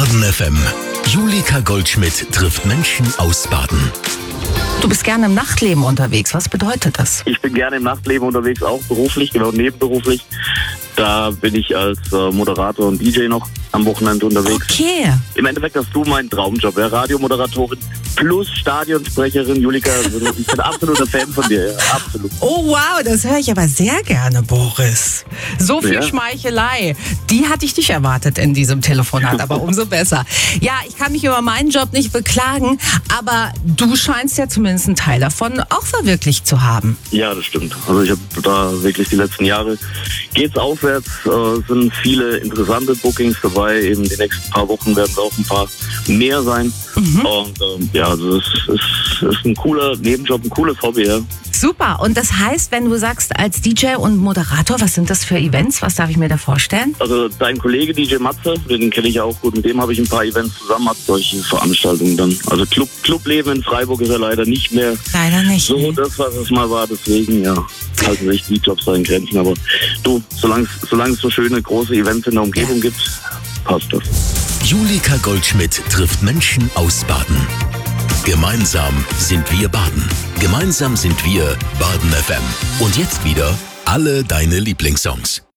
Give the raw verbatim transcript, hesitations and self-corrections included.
Baden F M. Julika Goldschmidt trifft Menschen aus Baden. Du bist gerne im Nachtleben unterwegs. Was bedeutet das? Ich bin gerne im Nachtleben unterwegs, auch beruflich, genau nebenberuflich. Da bin ich als äh, Moderator und D J noch am Wochenende unterwegs. Okay. Im Endeffekt hast du meinen Traumjob, ja? Radiomoderatorin plus Stadionsprecherin. Julika, also ich bin absoluter Fan von dir, ja, absolut. Oh wow, das höre ich aber sehr gerne, Boris. So viel Ja. Schmeichelei, die hatte ich nicht erwartet in diesem Telefonat, aber umso besser. Ja, ich kann mich über meinen Job nicht beklagen, aber du scheinst ja zumindest einen Teil davon auch verwirklicht zu haben. Ja, das stimmt. Also ich habe da wirklich die letzten Jahre, geht's aufwärts, äh, sind viele interessante Bookings dabei. Eben die nächsten paar Wochen werden es auch ein paar mehr sein. Mhm. Und ähm, ja, also es ist, ist ein cooler Nebenjob, ein cooles Hobby, ja. Super, und das heißt, wenn du sagst als D J und Moderator, was sind das für Events? Was darf ich mir da vorstellen? Also dein Kollege D J Matze, den kenne ich ja auch gut, mit dem habe ich ein paar Events zusammen, hat solche Veranstaltungen dann. Also Club, Clubleben in Freiburg ist ja leider nicht mehr Leider nicht. so das, was es mal war, deswegen ja, halten sich die Jobs da in Grenzen. Aber du, solange solange es so schöne große Events in der Umgebung gibt, passt das. Julika Goldschmidt trifft Menschen aus Baden. Gemeinsam sind wir Baden. Gemeinsam sind wir Baden F M. Und jetzt wieder alle deine Lieblingssongs.